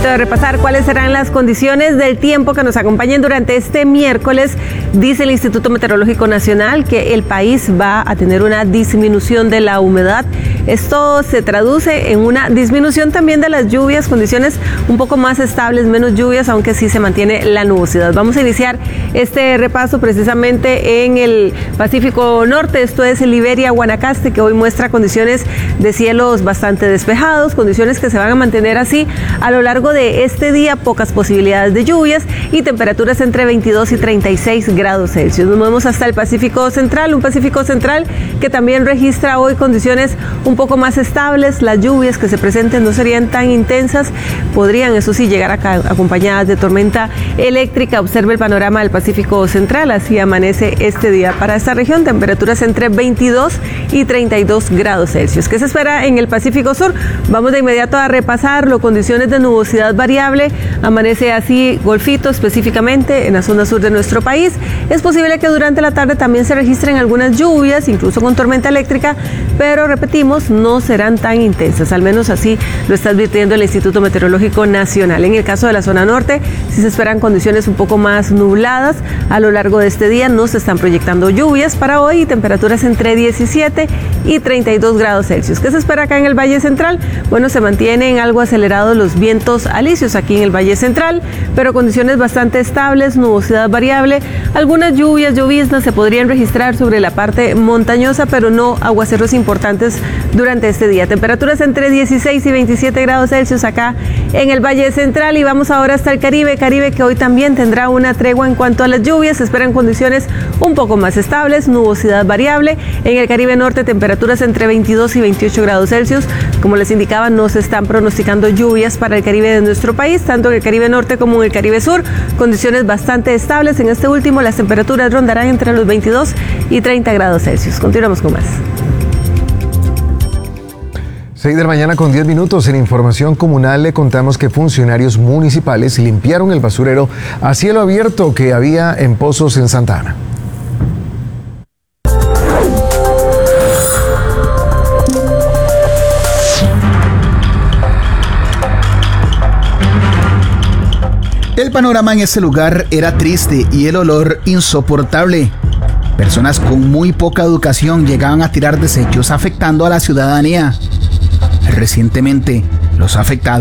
Momento de repasar cuáles serán las condiciones del tiempo que nos acompañen durante este miércoles. Dice el Instituto Meteorológico Nacional que el país va a tener una disminución de la humedad. Esto se traduce en una disminución también de las lluvias, condiciones un poco más estables, menos lluvias, aunque sí se mantiene la nubosidad. Vamos a iniciar este repaso precisamente en el Pacífico Norte. Esto es Liberia, Guanacaste, que hoy muestra condiciones de cielos bastante despejados, condiciones que se van a mantener así a lo largo de este día, pocas posibilidades de lluvias y temperaturas entre 22 y 36 grados Celsius. Nos movemos hasta el Pacífico Central, un Pacífico Central que también registra hoy condiciones un poco más estables. Las lluvias que se presenten no serían tan intensas, podrían eso sí llegar acá acompañadas de tormenta eléctrica. Observe el panorama del Pacífico Central, así amanece este día para esta región, temperaturas entre 22 y 32 grados Celsius. ¿Qué se espera en el Pacífico Sur? Vamos de inmediato a repasarlo. Condiciones de nubosidad variable, amanece así Golfito específicamente en la zona sur de nuestro país. Es posible que durante la tarde también se registren algunas lluvias, incluso con tormenta eléctrica, pero repetimos, no serán tan intensas, al menos así lo está advirtiendo el Instituto Meteorológico Nacional. En el caso de la zona norte, sí se esperan condiciones un poco más nubladas a lo largo de este día, no se están proyectando lluvias para hoy y temperaturas entre 17 y 32 grados Celsius. ¿Qué se espera acá en el Valle Central? Bueno, se mantienen algo acelerados los vientos alisios aquí en el Valle Central, pero condiciones bastante estables, nubosidad variable, algunas lluvias, lloviznas se podrían registrar sobre la parte montañosa, pero no aguaceros importantes durante este día. Temperaturas entre 16 y 27 grados Celsius acá en el Valle Central. Y vamos ahora hasta el Caribe que hoy también tendrá una tregua en cuanto a las lluvias. Se esperan condiciones un poco más estables, nubosidad variable. En el Caribe Norte, temperaturas entre 22 y 28 grados Celsius. Como les indicaba, no se están pronosticando lluvias para el Caribe de nuestro país, tanto en el Caribe Norte como en el Caribe Sur. Condiciones bastante estables. En este último, las temperaturas rondarán entre los 22 y 30 grados Celsius. Continuamos con más. 6 de la mañana con 10 minutos. En información comunal le contamos que funcionarios municipales limpiaron el basurero a cielo abierto que había en Pozos en Santa Ana. El panorama en ese lugar era triste y el olor insoportable. Personas con muy poca educación llegaban a tirar desechos afectando a la ciudadanía. Recientemente, los afectados